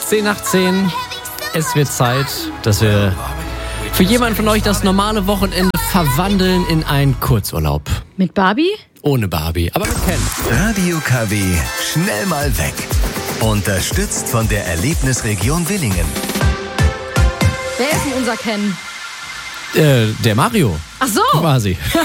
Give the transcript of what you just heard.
10:10. Es wird Zeit, dass wir für jemanden von euch das normale Wochenende verwandeln in einen Kurzurlaub. Mit Barbie? Ohne Barbie, aber mit Ken. Radio KW, schnell mal weg. Unterstützt von der Erlebnisregion Willingen. Wer ist denn unser Ken? Der Mario. Ach so. Quasi.